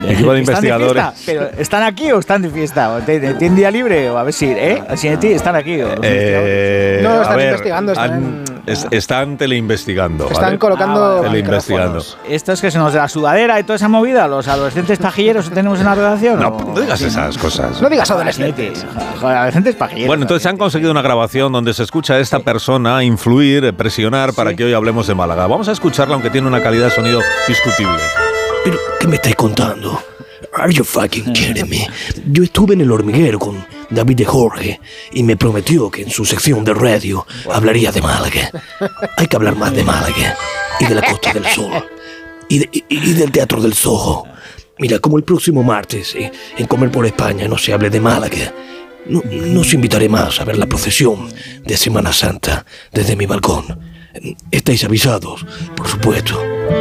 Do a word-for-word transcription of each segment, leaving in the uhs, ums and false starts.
Equipo de investigadores. ¿Están de fiesta? ¿Pero están aquí o están de fiesta? ¿Tienen día libre? O a ver si, ¿eh? Así de ti, ¿están aquí? Los eh, no, están ver, investigando. Están, han, en... es, están teleinvestigando. Están ¿vale? colocando ah, vale. teleinvestigando. ¿Esto es que se nos de la sudadera y toda esa movida? ¿Los adolescentes pajilleros que tenemos en la redacción? No, o... no digas sí, esas cosas. No digas adolescentes. Joder, adolescentes pajilleros. Bueno, entonces han conseguido una grabación donde se escucha a esta sí. persona influir, presionar sí. para que hoy hablemos de Málaga. Vamos a escucharla, aunque tiene una calidad de sonido discutible. ¿Pero qué me estáis contando? Are you fucking kidding me? Yo estuve en El Hormiguero con David de Jorge y me prometió que en su sección de radio hablaría de Málaga. Hay que hablar más de Málaga y de la Costa del Sol y, de, y, y del Teatro del Soho. Mira, como el próximo martes eh, en Comer por España no se hable de Málaga, no, no os invitaré más a ver la procesión de Semana Santa desde mi balcón. Estáis avisados, por supuesto.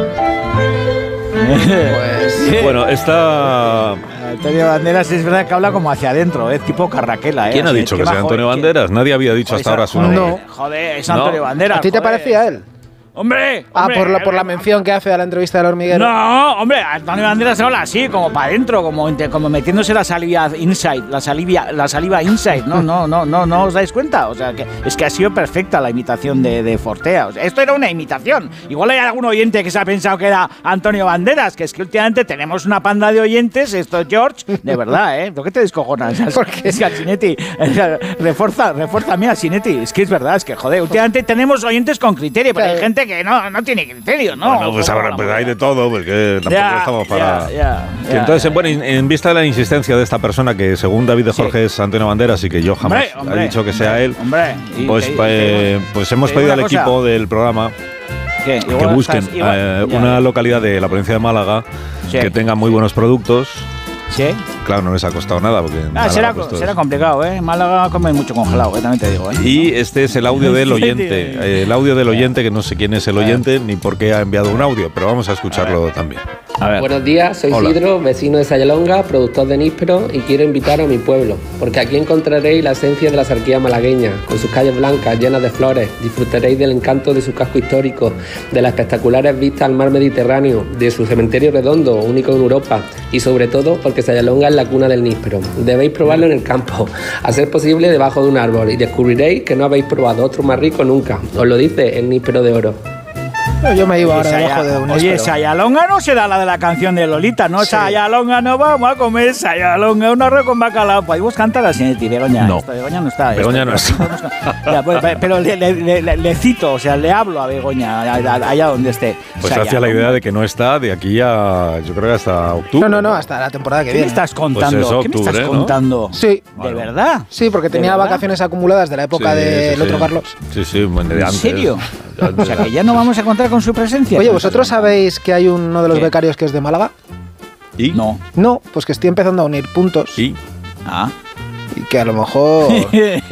Pues, bueno, está... Antonio Banderas es verdad que habla como hacia adentro, ¿eh? Tipo Carraquela, ¿eh? ¿Quién ha dicho que, que sea Antonio ¿quién? Banderas? Nadie había dicho hasta ahora su nombre. No. Joder, es Antonio no. Banderas. ¿A ti te joder. parecía él? ¡Hombre! Ah, hombre, por la, por la mención que hace a la entrevista del Hormiguero. No, hombre, Antonio Banderas habla así, como para adentro, como, como metiéndose la saliva inside, la saliva, la saliva inside. No, no, no, no, no os dais cuenta. O sea, que es que ha sido perfecta la imitación de, de Fortea. O sea, esto era una imitación. Igual hay algún oyente que se ha pensado que era Antonio Banderas, que es que últimamente tenemos una panda de oyentes, esto es George, de verdad, ¿eh? ¿Por qué te descojonas? Porque es que al Sinetti, refuerza, refuerza a mí al Sinetti. Es que es verdad, es que joder, últimamente tenemos oyentes con criterio, pero hay gente que no, no tiene criterio, ¿no? Bueno, pues ahora pues hay de todo, porque tampoco ya, estamos para... Ya, ya, ya, Entonces, ya, bueno, en, en vista de la insistencia de esta persona, que según David de Jorge sí. es Antonio Banderas y que yo jamás hombre, hombre, he dicho que sea hombre, él, hombre, pues, y, eh, pues hemos pedido al equipo cosa. del programa ¿Qué? que busquen estás, igual, eh, una localidad de la provincia de Málaga sí. que tenga muy buenos productos. ¿Sí? Claro, no les ha costado nada. Porque ah, será, pues, será complicado, ¿eh? Málaga come mucho congelado, ¿eh? También te digo, ¿eh? Y este es el audio del oyente. El audio del oyente, que no sé quién es el oyente ni por qué ha enviado un audio, pero vamos a escucharlo a también. A ver. Buenos días, soy Hola. Isidro, vecino de Sayalonga, productor de níspero y quiero invitar a mi pueblo, porque aquí encontraréis la esencia de la sarquía malagueña, con sus calles blancas llenas de flores, disfrutaréis del encanto de su casco histórico, de las espectaculares vistas al mar Mediterráneo, de su cementerio redondo, único en Europa, y sobre todo porque Sayalonga es la cuna del níspero. Debéis probarlo en el campo, a ser posible debajo de un árbol, y descubriréis que no habéis probado otro más rico nunca. Os lo dice el níspero de oro. Yo me iba ahora debajo de un Oye, Sayalonga no será la de la canción de Lolita, ¿no? Sí. Sayalonga no vamos a comer, Sayalonga un arroz con bacalao. Podemos cantar así, Begoña. No. Esto, Begoña no está. Begoña no está. Ya, pues, pero le, le, le, le cito, o sea, le hablo a Begoña, allá donde esté. Pues hacia la idea de que no está de aquí a, yo creo que hasta octubre. No, no, no, hasta la temporada que ¿Qué viene. me estás contando? Pues eso, ¿Qué me octubre, estás ¿no? contando? Sí. ¿De bueno. verdad? Sí, porque tenía vacaciones acumuladas de la época sí, del sí, otro sí. Carlos. Sí, sí, bueno, de ¿En antes. serio? O sea, que ya no vamos a contar con su presencia. Oye, ¿vosotros sabéis que hay uno de los ¿Qué? becarios que es de Málaga? ¿Y? No. No, pues que estoy empezando a unir puntos. ¿Y? Ah. Y que a lo mejor... ¿Y, y,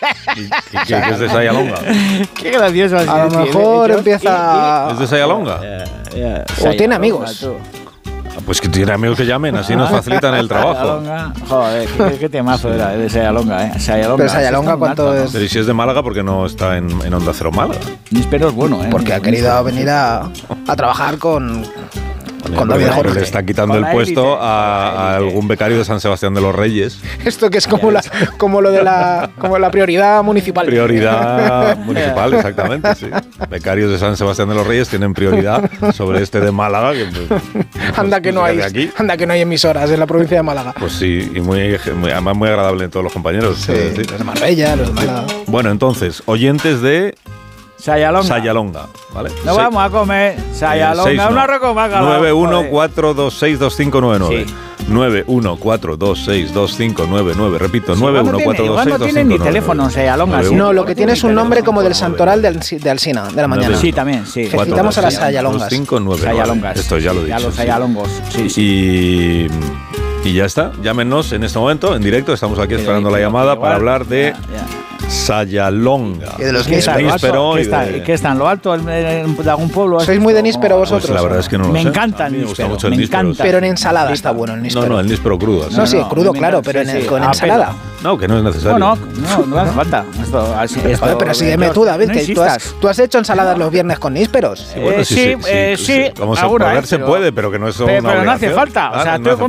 que es de Sayalonga? Qué gracioso. A lo mejor empieza... ¿Es de Sayalonga? Yeah, yeah. O tiene amigos. Pues que tiene amigos que llamen, así nos facilitan el trabajo. Joder, qué, qué temazo era de Sayalonga, ¿eh? Sayalonga. Pero Sayalonga, ¿cuánto es? Pero si es de Málaga, ¿por qué no está en, en Onda Cero Málaga? Níspero es bueno, ¿eh? Porque ha querido venir a, a trabajar con... Con David de Jorge. Le está quitando el puesto a, a algún becario de San Sebastián de los Reyes. Esto que es como, la, como lo de la, como la prioridad municipal. Prioridad municipal, exactamente, sí. Becarios de San Sebastián de los Reyes tienen prioridad sobre este de Málaga. Que, pues, anda, que no hay, aquí. anda que no hay emisoras en la provincia de Málaga. Pues sí, y muy, muy, además muy agradable en todos los compañeros. Sí, sí. Los de Marbella, los de Málaga. Bueno, entonces, oyentes de... Sayalonga. Sayalonga, ¿vale? No Se vamos a comer Sayalonga, eh, no. una roca bacalao. nueve uno cuatro dos seis dos cinco nueve nueve. Sí. nueve uno cuatro dos seis dos cinco nueve nueve. Repito, sí, nueve uno cuatro dos seis dos cinco nueve nueve. No tiene ni teléfono Sayalonga. Sí. No, lo que tiene es un nombre como del santoral de, de Alsina, de la mañana. Sí, también, sí. Felicitamos a las Sayalongas. Sayalongas. Esto ya lo he dicho. A los Sayalongos, sí, sí. Y, y ya está. Llámenos en este momento, en directo. Estamos aquí esperando la llamada para hablar de Sayalonga. Y de los ¿Qué está, en lo alto? ¿Qué, está, de... ¿Qué está en lo alto en, en, de algún pueblo? ¿Sois muy de níspero vosotros? Pues la verdad es que no lo me sé. Encanta el me gusta níspero, mucho el me níspero. encanta. Pero en ensalada está bueno el níspero. No, no, el níspero crudo. No, sí, no, crudo, me claro, encanta, pero sí, en, sí, con a ensalada. pelo. No, que no es necesario. No, no, no, no hace falta. Esto, así, esto, Joder, pero sígueme tú, David, no que tú has, tú has hecho ensaladas los viernes con nísperos. Sí, bueno, eh, sí, sí, sí, eh, sí, sí, sí. Como se, alguna, poder eh, se pero, puede, pero que no es una pero, pero no hace obligación. falta. O sea, Ah, no tú hace